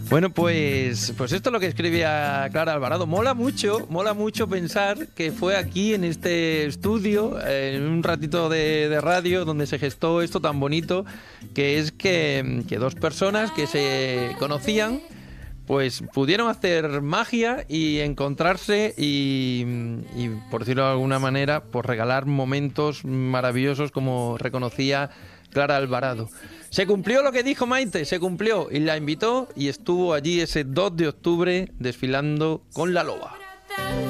Bueno, pues esto es lo que escribía Clara Alvarado. Mola mucho pensar que fue aquí en este estudio, en un ratito de radio, donde se gestó esto tan bonito, que es que dos personas que se conocían, pues pudieron hacer magia y encontrarse y, por decirlo de alguna manera, pues regalar momentos maravillosos, como reconocía Clara Alvarado. Se cumplió lo que dijo Maite, se cumplió, y la invitó y estuvo allí ese 2 de octubre desfilando con la loba.